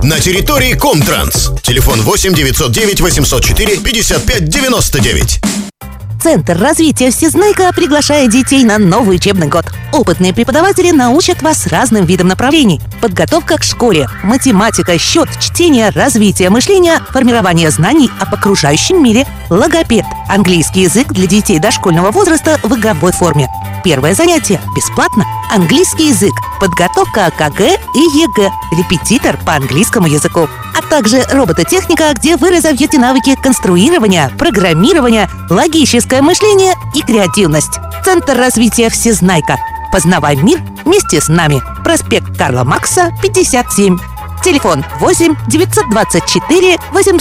на территории Комтранс. Телефон 8 909 804 55 99. Центр развития «Всезнайка» приглашает детей на новый учебный год. Опытные преподаватели научат вас разным видам направлений. Подготовка к школе, математика, счет, чтение, развитие мышления, формирование знаний об окружающем мире, логопед, английский язык для детей дошкольного возраста в игровой форме. Первое занятие бесплатно. Английский язык, подготовка к ЕГЭ и ЕГЭ, репетитор по английскому языку, а также робототехника, где вы разовьете навыки конструирования, программирования, логическое мышление и креативность. Центр развития «Всезнайка». Познавай мир вместе с нами. Проспект Карла Маркса, 57. Телефон 8 924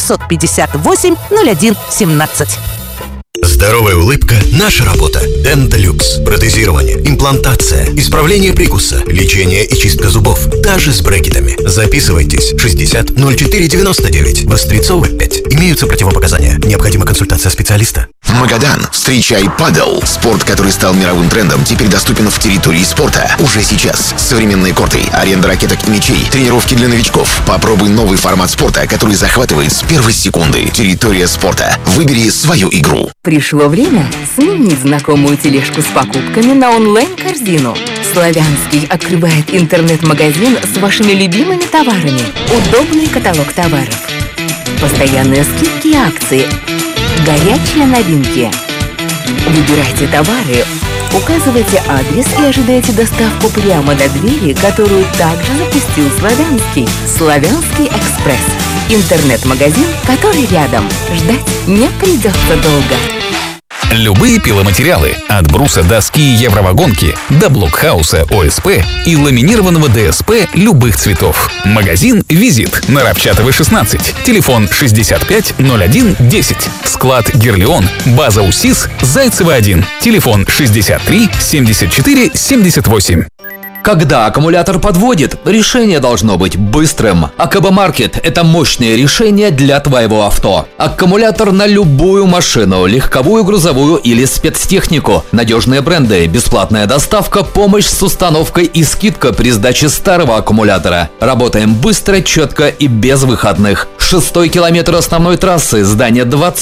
858 01 17. Здоровая улыбка – наша работа. Денталюкс. Протезирование, имплантация, исправление прикуса, лечение и чистка зубов. Даже с брекетами. Записывайтесь. 60 04 99. Вострецова 5. Имеются противопоказания. Необходима консультация специалиста. Магадан. Встречай падел. Спорт, который стал мировым трендом, теперь доступен в территории спорта. Уже сейчас. Современные корты, аренда ракеток и мячей, тренировки для новичков. Попробуй новый формат спорта, который захватывает с первой секунды. Территория спорта. Выбери свою игру. Пришло время сменить знакомую тележку с покупками на онлайн-корзину. Славянский открывает интернет-магазин с вашими любимыми товарами. Удобный каталог товаров. Постоянные скидки и акции. Горячие новинки. Выбирайте товары, указывайте адрес и ожидайте доставку прямо до двери, которую также запустил Славянский. Славянский экспресс. Интернет-магазин, который рядом. Ждать не придется долго. Любые пиломатериалы от бруса доски Евровагонки до блокхауса ОСП и ламинированного ДСП любых цветов. Магазин «Визит» на Равчатова 16. Телефон 65 01 10. Склад «Герлеон», база УСИС, Зайцева 1. Телефон 63 74 78. Когда аккумулятор подводит, решение должно быть быстрым. АКБ Маркет – это мощное решение для твоего авто. Аккумулятор на любую машину, легковую, грузовую или спецтехнику. Надежные бренды, бесплатная доставка, помощь с установкой и скидка при сдаче старого аккумулятора. Работаем быстро, четко и без выходных. 6-й километр основной трассы, здание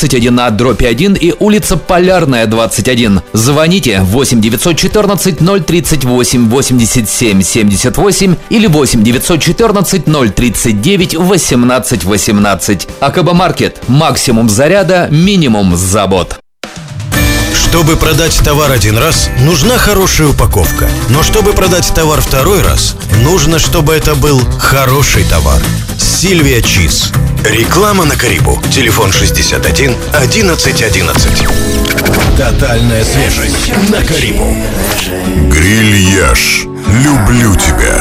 21А/1 и улица Полярная, 21. Звоните 8 914 038 87 78 или 8 914 039 18 18. АКБ Маркет. Максимум заряда, минимум забот. Чтобы продать товар один раз, нужна хорошая упаковка. Но чтобы продать товар второй раз, нужно, чтобы это был хороший товар. Сильвия Чиз. Реклама на Карибу. Телефон 61 11 11. Тотальная свежесть на Карибу. Грильяж. Люблю тебя.